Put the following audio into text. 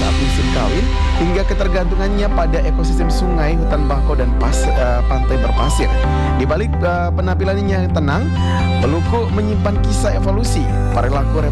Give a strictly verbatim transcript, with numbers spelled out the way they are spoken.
saat musim kawin, hingga ketergantungannya pada ekosistem sungai, hutan bakau, dan pas, uh, pantai berpasir. Di balik uh, penampilannya yang tenang, Beluku menyimpan kisah evolusi, perilaku